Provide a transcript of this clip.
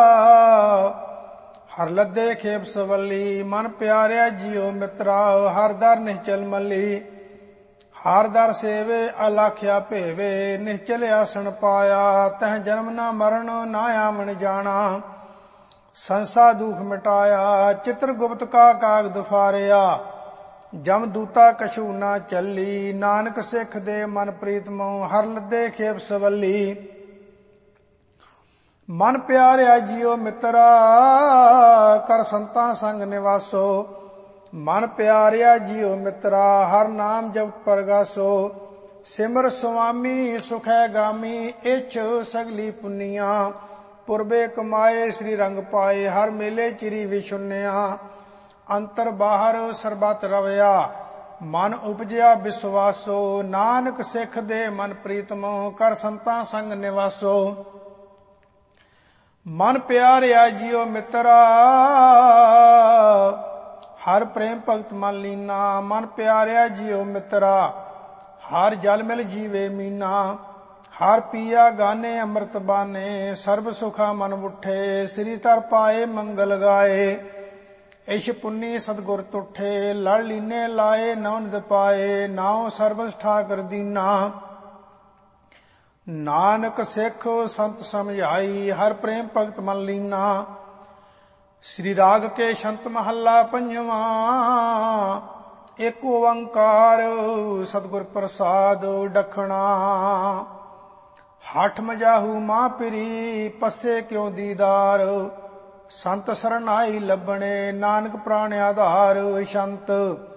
ਹਰ ਲੱਦੇ ਖੇਪ ਸਵੱਲੀ, ਮਨ ਪਿਆਰਿਆ ਜੀਉ ਮਿੱਤਰਾ। ਹਰ ਦਰ ਨਿਹਚਲ ਮੱਲੀ, ਹਰ ਦਰ ਸੇਵੇ ਅਲਾਖਿਆ ਭੇਵੇ। ਨਿਹਚਲ ਆਸਣ ਪਾਇਆ, ਤਹ ਜਨਮ ਨਾ ਮਰਨ ਨਾ ਆਵਣ ਜਾਣਾ। ਸੰਸਾ ਦੁਖ ਮਿਟਾਇਆ, ਚਿਤਰ ਗੁਪਤ ਕਾ ਕਾਗਦ ਫਾਰਿਆ। ਜਮ ਦੂਤਾ ਕਛੂ ਨਾ ਚੱਲੀ, ਨਾਨਕ ਸਿੱਖ ਦੇ ਮਨ ਪ੍ਰੀਤਮੋ। ਹਰ ਲੱਦੇ ਖੇਪ ਸਵੱਲੀ, ਮਨ ਪਿਆਰਿਆ ਜੀਉ ਮਿੱਤਰਾ। ਕਰ ਸੰਤਾਂ ਸੰਗ ਨਿਵਾਸੋ, ਮਨ ਪਿਆਰਿਆ ਜੀਉ ਮਿੱਤਰਾ। ਹਰ ਨਾਮ ਜਪਤ ਪਰਗਾਸੋ, ਸਿਮਰ ਸੁਆਮੀ ਸੁਖੈ ਗਾਮੀ। ਇੱਛ ਸਗਲੀ ਪੁੰਨੀਆਂ, ਪੁਰਬੇ ਕਮਾਏ ਸ੍ਰੀ ਰੰਗ ਪਾਏ। ਹਰ ਮੇਲੇ ਚਿਰੀ ਵਿਸ਼ੁੰਨਿਆ, ਅੰਤਰ ਬਾਹਰ ਸਰਬਤ ਰਵਿਆ। ਮਨ ਉਪਜਿਆ ਵਿਸਵਾਸੋ, ਨਾਨਕ ਸਿੱਖ ਦੇ ਮਨ ਪ੍ਰੀਤਮੋ। ਕਰ ਸੰਤਾਂ ਸੰਗ ਨਿਵਾਸੋ, ਮਨ ਪਿਆਰਿਆ ਜੀਉ ਮਿੱਤਰਾ। ਹਰ ਪ੍ਰੇਮ ਭਗਤ ਮਨ ਲੀਨਾ, ਮਨ ਪਿਆਰਿਆ ਜੀਉ ਮਿੱਤਰਾ। ਹਰ ਜਲ ਮਿਲ ਜੀਵੇ ਮੀਨਾ, ਹਰ ਪੀਆ ਗਾਨੇ ਅੰਮ੍ਰਿਤ ਬਾਨੇ। ਸਰਬ ਸੁਖਾ ਮਨ ਉਠੇ, ਸ੍ਰੀ ਧਰ ਪਾਏ ਮੰਗਲ ਗਾਏ। ਇਸ਼ ਪੁੰਨੀ ਸਤਿਗੁਰ ਤੁਠੇ, ਲੜ ਲੀਨੇ ਲਾਏ ਨਉ ਨਿਧ ਪਾਏ। ਨਾਉ ਸਰਬਸ ਠਾਕੁਰ ਦੀਨਾ, ਨਾਨਕ ਸਿੱਖ ਸੰਤ ਸਮਝਾਈ। ਹਰ ਪ੍ਰੇਮ ਭਗਤ ਮਨ ਲੀਨਾ। ਸ੍ਰੀ ਰਾਗ ਕੇ ਸ਼ੰਤ ਮਹੱਲਾ ਪੰਜਵਾਂ। ਏਕ ਓੰਕਾਰ ਸਤਿਗੁਰ ਪ੍ਰਸਾਦ ਡਖਣਾ। ਹਠ ਮਜਾਹੂ ਮਾਂ ਪਿਰੀ, ਪੱਸੇ ਕਿਉ ਦੀਦਾਰ। ਸੰਤ ਸਰਨਾਈ ਲੱਭਣੇ, ਨਾਨਕ ਪ੍ਰਾਣ ਆਧਾਰ। ਸ਼ੰਤ